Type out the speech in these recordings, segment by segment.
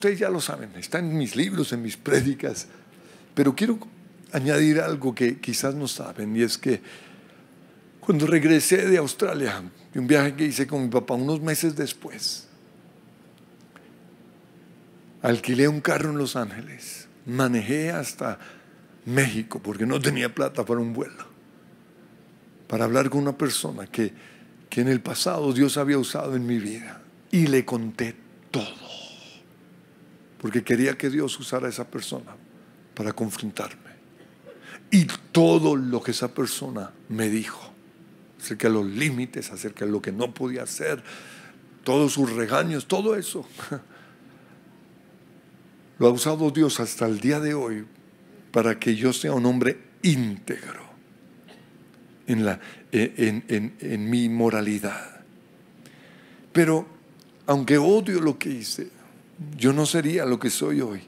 Ustedes ya lo saben, está en mis libros, en mis prédicas, pero quiero añadir algo que quizás no saben, y es que cuando regresé de Australia, de un viaje que hice con mi papá unos meses después, alquilé un carro en Los Ángeles, manejé hasta México porque no tenía plata para un vuelo, para hablar con una persona que en el pasado Dios había usado en mi vida, y le conté todo, porque quería que Dios usara a esa persona para confrontarme. Y todo lo que esa persona me dijo acerca de los límites, acerca de lo que no podía hacer, todos sus regaños, todo eso lo ha usado Dios hasta el día de hoy para que yo sea un hombre íntegro en mi moralidad. Pero aunque odio lo que hice, yo no sería lo que soy hoy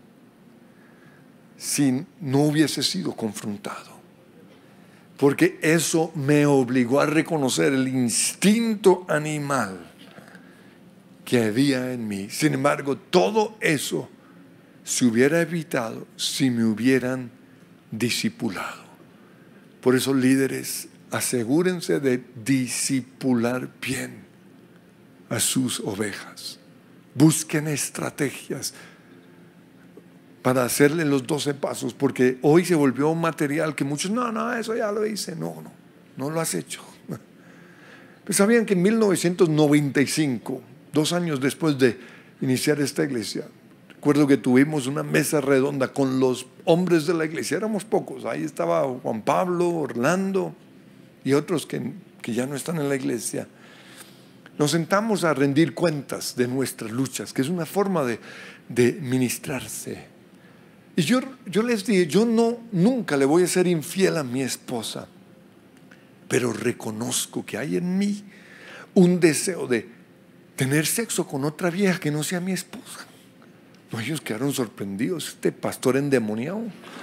si no hubiese sido confrontado, porque eso me obligó a reconocer el instinto animal que había en mí. Sin embargo, todo eso se hubiera evitado si me hubieran discipulado. Por eso, líderes, asegúrense de discipular bien a sus ovejas. Busquen estrategias para hacerle los 12 pasos, porque hoy se volvió un material que muchos, no, eso ya lo hice. No lo has hecho. Pues sabían que en 1995, 2 años después de iniciar esta iglesia, recuerdo que tuvimos una mesa redonda con los hombres de la iglesia. Éramos pocos, ahí estaba Juan Pablo, Orlando y otros que ya no están en la iglesia. Nos sentamos a rendir cuentas de nuestras luchas, que es una forma de ministrarse. Y yo les dije, yo nunca le voy a ser infiel a mi esposa, pero reconozco que hay en mí un deseo de tener sexo con otra vieja que no sea mi esposa. No, ellos quedaron sorprendidos, este pastor endemoniado.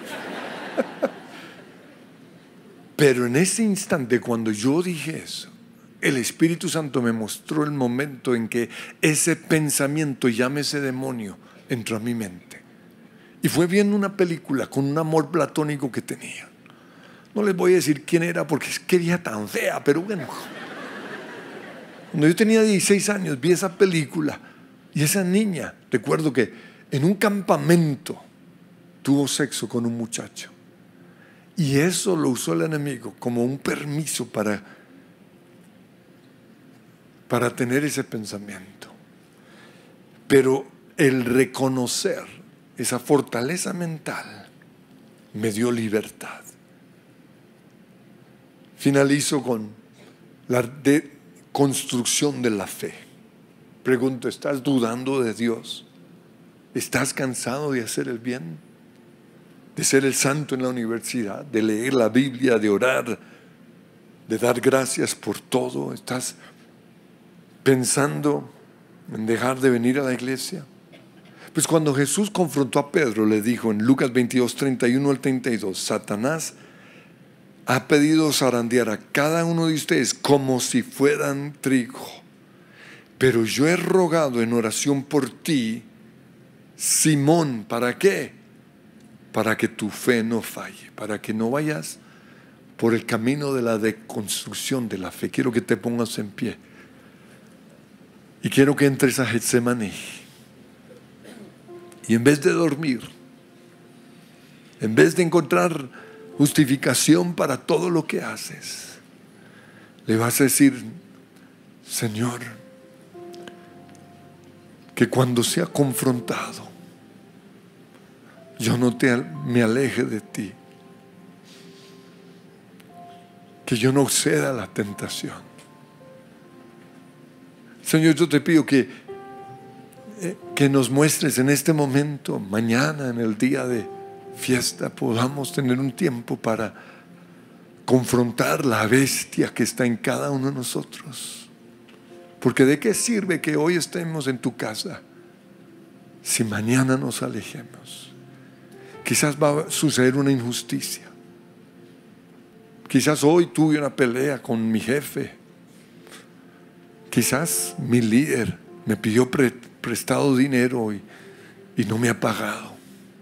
Pero en ese instante, cuando yo dije eso, el Espíritu Santo me mostró el momento en que ese pensamiento, llámese demonio, entró a mi mente. Y fue viendo una película con un amor platónico que tenía. No les voy a decir quién era porque es que era tan fea, pero bueno. Cuando yo tenía 16 años vi esa película y esa niña, recuerdo que en un campamento tuvo sexo con un muchacho. Y eso lo usó el enemigo como un permiso para tener ese pensamiento. Pero el reconocer esa fortaleza mental me dio libertad. Finalizo con la construcción de la fe. Pregunto, ¿estás dudando de Dios? ¿Estás cansado de hacer el bien? ¿De ser el santo en la universidad? ¿De leer la Biblia? ¿De orar? ¿De dar gracias por todo? ¿Estás pensando en dejar de venir a la iglesia? Pues cuando Jesús confrontó a Pedro, le dijo en Lucas 22, 31 al 32, Satanás ha pedido zarandear a cada uno de ustedes como si fueran trigo, pero yo he rogado en oración por ti, Simón. ¿Para qué? Para que tu fe no falle, para que no vayas por el camino de la deconstrucción de la fe. Quiero que te pongas en pie y quiero que entres a Getsemaní. Y en vez de dormir, en vez de encontrar justificación para todo lo que haces, le vas a decir, Señor, que cuando sea confrontado, yo no me aleje de ti, que yo no ceda a la tentación. Señor, yo te pido que nos muestres en este momento, mañana, en el día de fiesta, podamos tener un tiempo para confrontar la bestia que está en cada uno de nosotros. Porque ¿de qué sirve que hoy estemos en tu casa si mañana nos alejemos? Quizás va a suceder una injusticia. Quizás hoy tuve una pelea con mi jefe. Quizás mi líder me pidió prestado dinero y y no me ha pagado.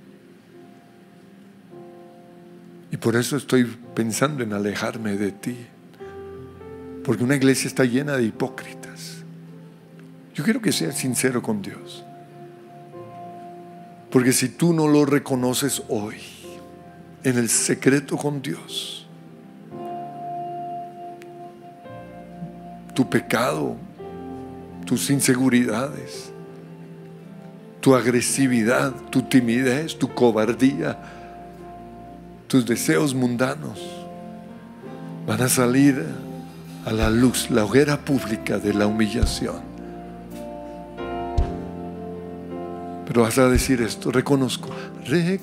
Y por eso estoy pensando en alejarme de ti, porque una iglesia está llena de hipócritas. Yo quiero que seas sincero con Dios, porque si tú no lo reconoces hoy en el secreto con Dios, tu pecado, tus inseguridades, tu agresividad, tu timidez, tu cobardía, tus deseos mundanos van a salir a la luz, la hoguera pública de la humillación. Pero vas a decir esto: reconozco